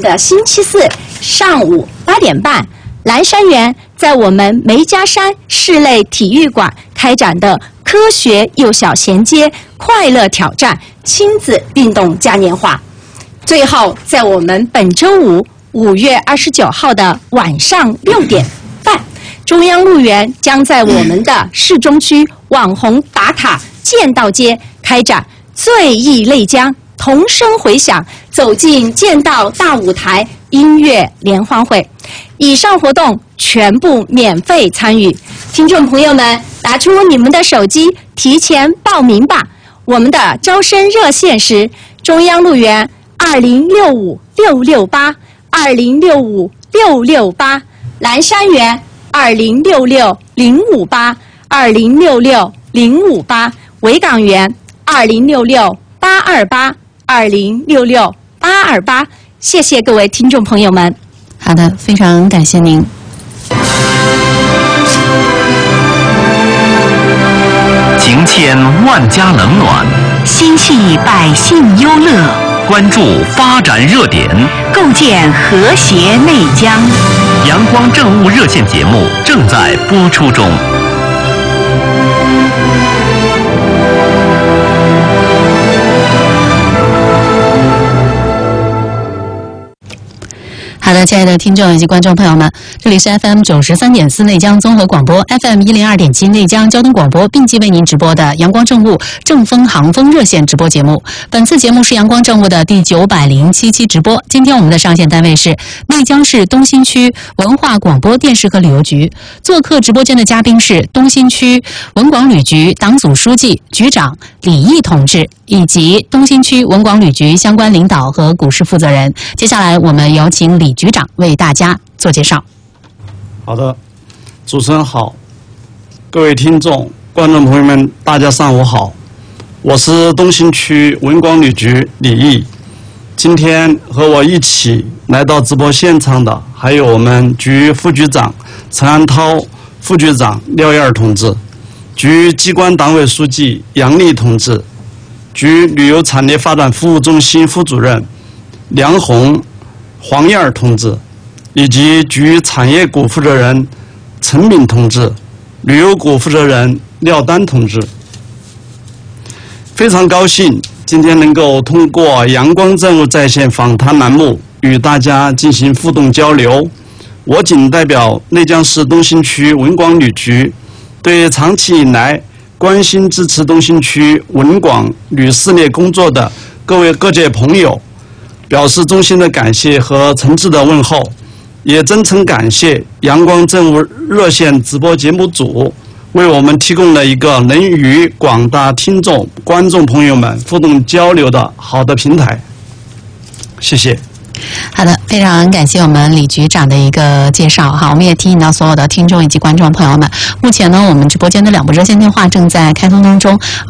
个星期四上午8点半，蓝山园在我们梅家山室内体育馆开展的科学幼小衔接快乐挑战亲子运动嘉年华。最后，在我们本周五5月29号的晚上6点半，中央路园将在我们的市中区网红打卡剑道街开展醉意泪江童声回响走进剑道大舞台音乐联欢会。以上活动全部免费参与，听众朋友们拿出你们的手机提前报名吧。我们的招生热线是中央路园2065-668，2065-668，蓝山园2066-058，2066-058，维港园2066-828，2066-828。谢谢各位听众朋友们。 好的，非常感谢您。 情牵万家冷暖， 心系百姓忧乐， 关注发展热点， 构建和谐内江。 阳光政务热线节目正在播出中。 好的，亲爱的听众以及观众朋友们，这里是 FM 93.4内江综合广播 ，FM 102.7内江交通广播，并机为您直播的阳光政务正风航风热线直播节目。本次节目是阳光政务的第907期直播。今天我们的上线单位是内江市东新区文化广播电视和旅游局。做客直播间的嘉宾是东新区文广旅局党组书记、局长李毅同志，以及东新区文广旅局相关领导和股市负责人。接下来我们有请李局长为大家做介绍。 好的，主持人好，各位听众、观众朋友们，大家上午好，我是东新区文广旅局李毅。今天和我一起来到直播现场的还有我们局副局长陈安涛、副局长廖燕儿同志，局机关党委书记杨丽同志，局旅游产业发展服务中心副主任梁红、黄燕儿同志，以及局产业股负责人陈敏同志、旅游股负责人廖丹同志。非常高兴今天能够通过阳光政务在线访谈栏目与大家进行互动交流。我谨代表内江市东新区文广旅局，对长期以来关心支持东新区文广旅事业工作的各界朋友表示衷心的感谢和诚挚的问候，也真诚感谢阳光政务热线直播节目组为我们提供了一个能与广大听众、观众朋友们互动交流的好的平台。谢谢。 好的，非常感谢我们李局长的一个介绍哈，我们也提醒到所有的听众以及观众朋友们，目前呢，我们直播间的2部热线电话正在开通当中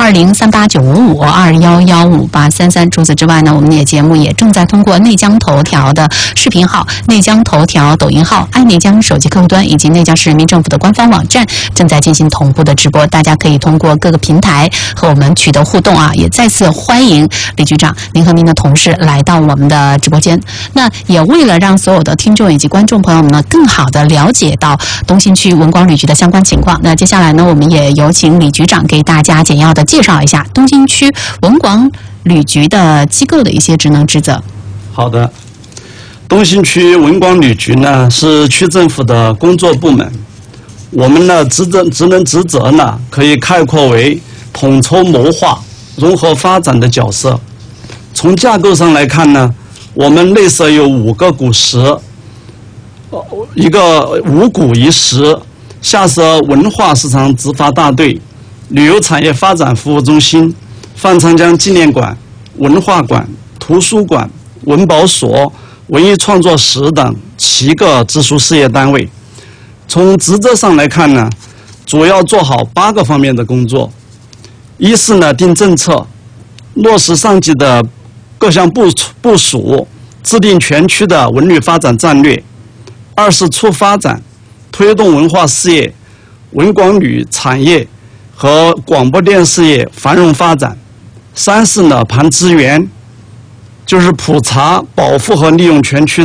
，20389552115833。除此之外呢，我们的节目也正在通过内江头条的视频号、内江头条抖音号、爱内江手机客户端以及内江市人民政府的官方网站正在进行同步的直播，大家可以通过各个平台和我们取得互动啊！也再次欢迎李局长您和您的同事来到我们的直播间。那也为了让所有的听众以及观众朋友们呢更好的了解到东新区文广旅局的相关情况，那接下来呢，我们也有请李局长给大家简要的介绍一下东新区文广旅局的机构的一些职能职责。 好的，东新区文广旅局呢是区政府的工作部门，我们的职能职责呢可以概括为统筹谋划、融合发展的角色。从架构上来看呢，我们内设有5个股室，一个5股1室，下设文化市场执法大队、旅游产业发展服务中心、范长江纪念馆、文化馆、图书馆、文保所、文艺创作室等7个直属事业单位。从职责上来看呢，主要做好8个方面的工作。一是呢定政策，落实上级的各项部署，制定全区的文旅发展战略。2是促发展，推动文化事业、文广旅产业和广播电视业繁荣发展。3是呢盘资源，就是普查、保护和利用全区